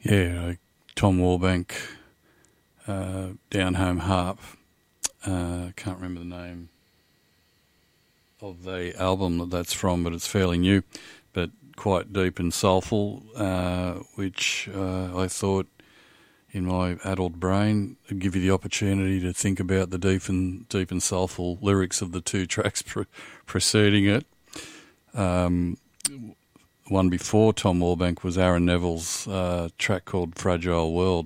Yeah, Tom Warbank, Down Home Harp. Can't remember the name of the album that's from, but it's fairly new, but quite deep and soulful, which I thought in my adult brain would give you the opportunity to think about the deep and soulful lyrics of the two tracks preceding it. One before Tom Warbank was Aaron Neville's track called Fragile World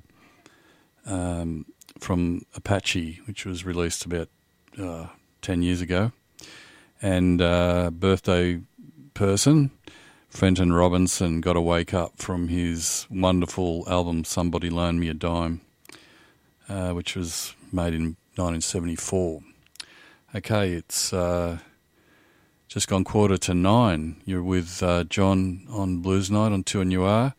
from Apache, which was released about 10 years ago. And birthday person, Fenton Robinson, got a wake up from his wonderful album Somebody Loan Me a Dime, which was made in 1974. Okay, it's just gone 8:45. You're with John on Blues Night on 2NUR.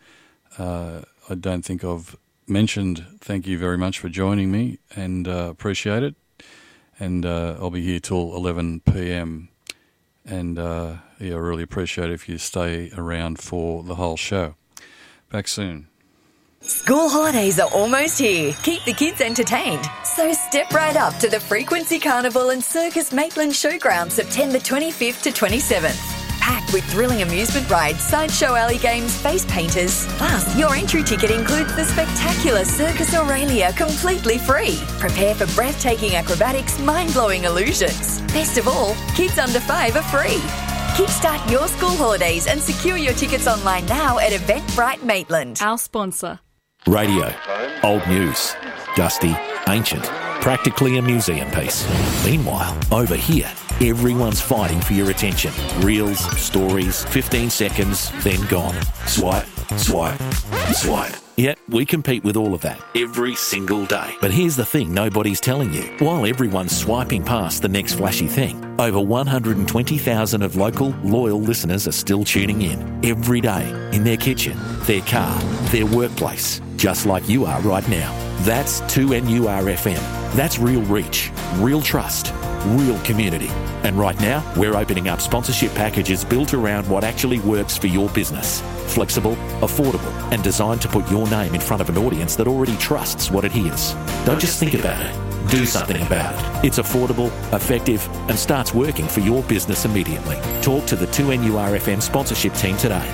I don't think I've mentioned thank you very much for joining me, and appreciate it. And I'll be here till 11 p.m. And I really appreciate it if you stay around for the whole show. Back soon. School holidays are almost here. Keep the kids entertained. So step right up to the Frequency Carnival and Circus Maitland Showground September 25th to 27th. Packed with thrilling amusement rides, sideshow alley games, face painters. Plus, your entry ticket includes the spectacular Circus Aurelia completely free. Prepare for breathtaking acrobatics, mind-blowing illusions. Best of all, kids under 5 are free. Kickstart your school holidays and secure your tickets online now at Eventbrite Maitland. Our sponsor. Radio. Old news. Dusty. Ancient. Practically a museum piece. Meanwhile, over here, everyone's fighting for your attention. Reels, stories, 15 seconds, then gone. Swipe, swipe, swipe. Yet, we compete with all of that every single day. But here's the thing nobody's telling you. While everyone's swiping past the next flashy thing, over 120,000 of local, loyal listeners are still tuning in every day in their kitchen, their car, their workplace, just like you are right now. That's 2NURFM. That's real reach, real trust, real community. And right now, we're opening up sponsorship packages built around what actually works for your business. Flexible, affordable, and designed to put your name in front of an audience that already trusts what it hears. Don't just think about it. Do something about it. It's affordable, effective, and starts working for your business immediately. Talk to the 2NURFM sponsorship team today.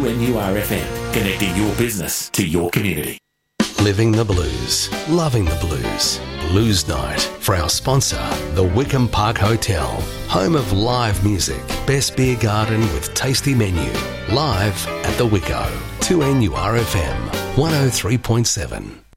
2NURFM, connecting your business to your community. Living the blues, loving the blues. Blues Night for our sponsor, the Wickham Park Hotel, home of live music, best beer garden with tasty menu. Live at the Wicko, 2NURFM, 103.7.